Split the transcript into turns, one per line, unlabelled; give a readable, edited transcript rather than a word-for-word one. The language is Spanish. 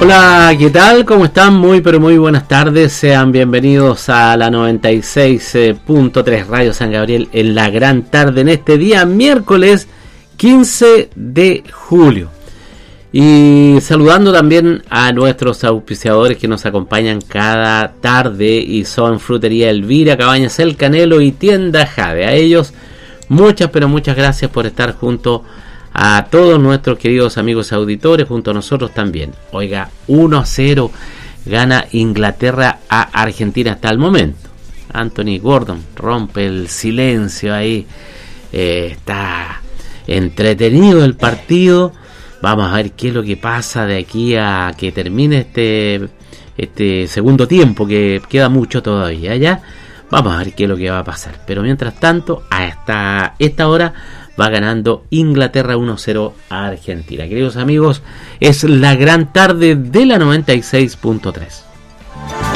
Hola, ¿qué tal? ¿Cómo están? Muy pero muy buenas tardes. Sean bienvenidos a la 96.3 Radio San Gabriel en la gran tarde en este día miércoles 15 de julio. Y saludando también a nuestros auspiciadores que nos acompañan cada tarde y son Frutería Elvira, Cabañas El Canelo y Tienda Jade. A ellos muchas pero muchas gracias por estar junto a todos nuestros queridos amigos auditores, junto a nosotros también. Oiga, 1-0 gana Inglaterra a Argentina hasta el momento. Anthony Gordon rompe el silencio ahí. Está entretenido el partido. Vamos a ver qué es lo que pasa de aquí a que termine este segundo tiempo, que queda mucho todavía. Ya vamos a ver qué es lo que va a pasar. Pero mientras tanto, hasta esta hora va ganando Inglaterra 1-0 a Argentina. Queridos amigos, es la gran tarde de la 96.3.